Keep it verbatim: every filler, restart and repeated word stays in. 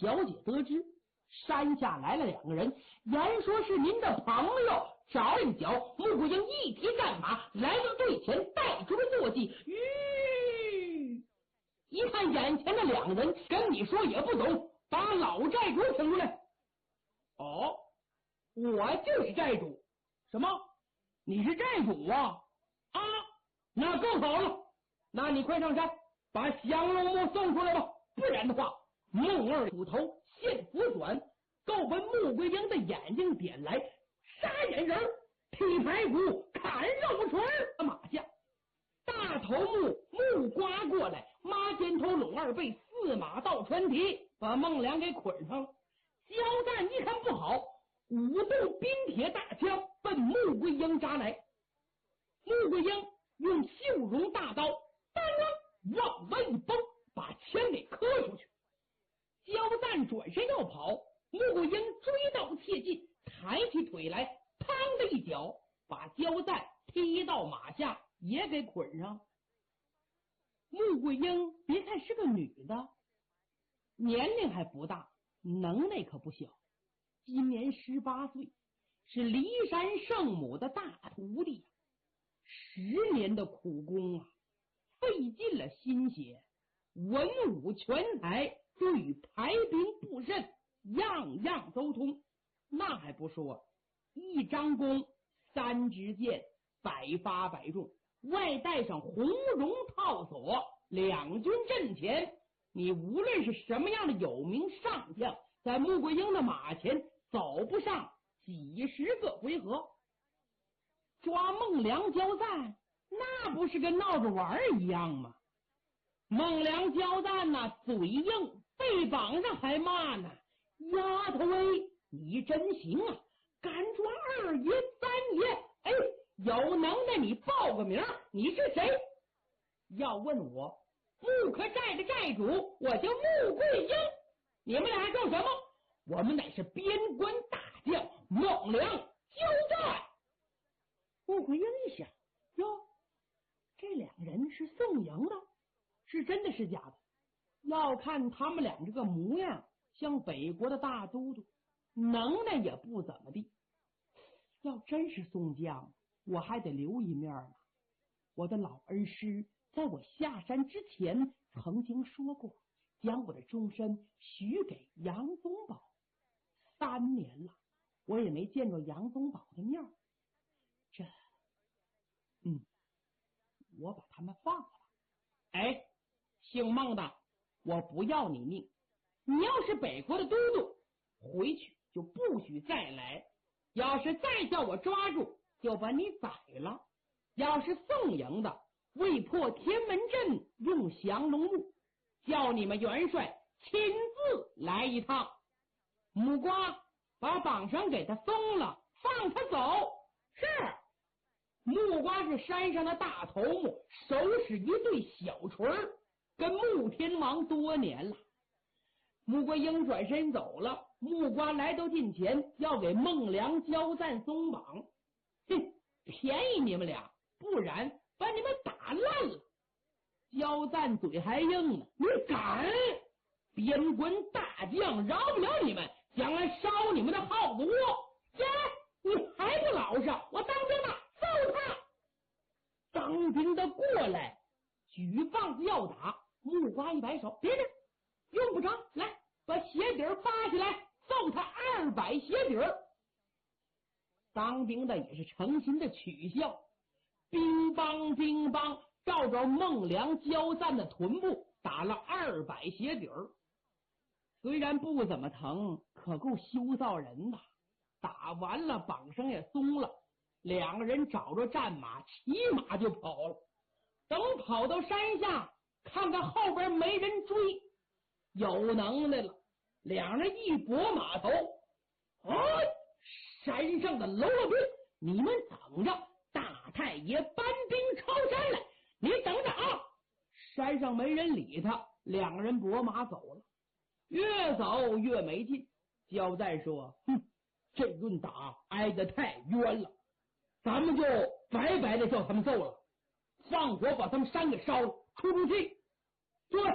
小姐得知山下来了两个人，言说是您的朋友，找一脚。穆桂英一提战马来到队前，带住了坐骑。吁，一看眼前的两个人，跟你说也不懂，把老寨主请出来。哦，我就是寨主。什么？你是寨主啊？啊，那更好了。那你快上山，把降龙木送出来吧，不然的话，孟二斧头现斧转，够把穆桂英的眼睛点来，杀眼人，劈排骨，砍肉锤。马下大头目木瓜过来，马肩头龙二背，四马倒穿蹄，把孟良给捆上了。焦赞一看不好，舞动冰铁大枪奔穆桂英扎来。穆桂英用绣绒大刀当啷往外一崩，把枪给磕出去。焦赞转身要跑，穆桂英追到切近，抬起腿来，嘡的一脚把焦赞踢到马下，也给捆上。穆桂英别看是个女的，年龄还不大，能耐可不小，今年十八岁，是骊山圣母的大徒弟啊。十年的苦功啊，费尽了心血，文武全才，对排兵布阵样样都通。那还不说，一张弓，三支箭，百发百中，外带上红绒套索，两军阵前，你无论是什么样的有名上将，在穆桂英的马前走不上几十个回合。抓孟良交战，那不是跟闹着玩一样吗？孟良交战呐，嘴硬，背膀上还骂呢：丫头哎，你真行啊，敢抓二爷三爷，哎，有能耐你报个名，你是谁？要问我木可寨的寨主，我叫穆桂英。你们俩叫什么？我们乃是边关大将孟良交战。穆桂英一想，哟，这两人是宋营的，是真的是假的？要看他们俩这个模样，像北国的大都督，能耐也不怎么地。要真是宋将，我还得留一面呢。我的老恩师在我下山之前曾经说过，将我的终身许给杨宗保。三年了，我也没见着杨宗保的面。这，嗯，我把他们放了吧。哎，姓孟的，我不要你命。你要是北国的都督，回去就不许再来。要是再叫我抓住，就把你宰了。要是宋营的，为破天门阵用降龙木，叫你们元帅亲自来一趟。木瓜，把绑绳给他松了，放他走。是。木瓜是山上的大头目，手使一对小锤，跟穆天王多年了。穆桂英转身走了，木瓜来到近前，要给孟良交战松绑。哼，便宜你们俩，不然把你们打烂了。交战嘴还硬呢，你敢？边关大将饶不了你们，将来烧你们的耗子窝。这你还不老实？我当兵的，揍他！当兵的过来，举棒子要打。木瓜一摆手，别别，用不着，来，把鞋底扒下来，揍他二百鞋底儿。当兵的也是诚心的取笑，乒乓乒乓，照着孟良交战的臀部打了二百鞋底儿。虽然不怎么疼，可够羞臊人呐。打完了，绑绳也松了，两个人找着战马，骑马就跑了。等跑到山下，看看后边没人追，有能耐了，两人一拨马头，哎，山上的喽啰兵，你们等着，大太爷搬兵抄山来，你等着啊！山上没人理他，两个人拨马走了。越走越没劲，焦赞说：哼，这顿打挨得太冤了，咱们就白白的叫他们揍了，放火把他们山给烧了，出出气。对。